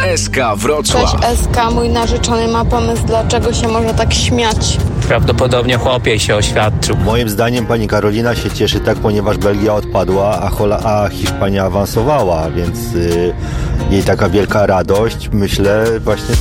SK Wrocław. Cześć SK, mój narzeczony ma pomysł, dlaczego się może tak śmiać. Prawdopodobnie chłopiej się oświadczył. Moim zdaniem pani Karolina się cieszy tak, ponieważ Belgia odpadła, a Hiszpania awansowała, więc jej taka wielka radość, myślę, właśnie